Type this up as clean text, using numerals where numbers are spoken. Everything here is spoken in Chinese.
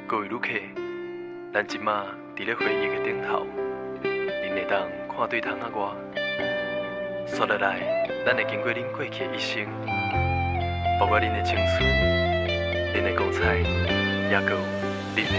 各位旅客，咱即马伫咧回忆的顶头，恁会当看对窗仔外，刷落来，咱会经过恁过去的一生，包括恁的青春、恁的光彩，也有